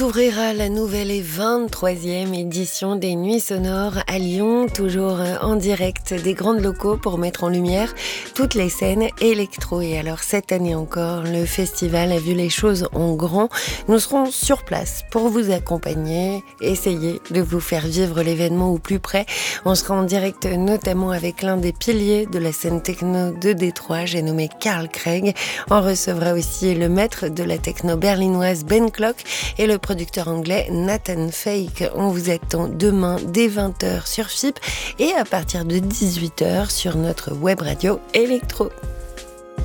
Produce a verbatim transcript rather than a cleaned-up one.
s'ouvrira la nouvelle et vingt-troisième édition des Nuits Sonores à Lyon, toujours en direct des grandes locaux pour mettre en lumière toutes les scènes électro. Et alors cette année encore, le festival a vu les choses en grand. Nous serons sur place pour vous accompagner, essayer de vous faire vivre l'événement au plus près. On sera en direct notamment avec l'un des piliers de la scène techno de Détroit, j'ai nommé Carl Craig. On recevra aussi le maître de la techno berlinoise Ben Clock et le producteur anglais Nathan Fake. On vous attend demain dès vingt heures sur F I P et à partir de dix-huit heures sur notre web radio électro.